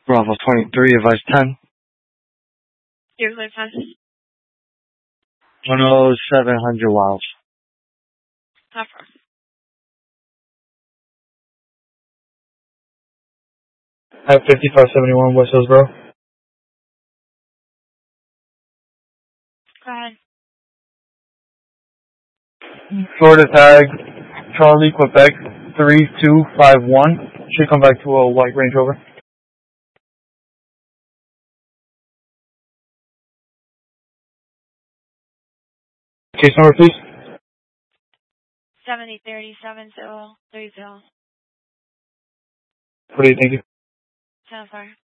Bravo 23, advice 10. You're clear 10. 10700 miles. Not far. At 5571 West Hillsboro. Go ahead. Florida tag, Charlie, Quebec, 3251. Should come back to a white Range Rover. Case number, please. 70307030. What do you think? 10 far.